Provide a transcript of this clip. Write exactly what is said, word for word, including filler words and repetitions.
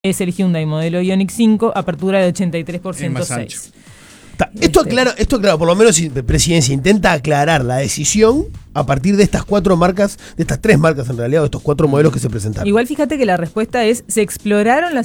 es el Hyundai modelo Ioniq cinco, apertura de ochenta y tres por ciento seis. Esto aclara, esto claro, por lo menos Presidencia intenta aclarar la decisión a partir de estas cuatro marcas, de estas tres marcas en realidad, o estos cuatro modelos que se presentaron. Igual fíjate que la respuesta es, se exploraron las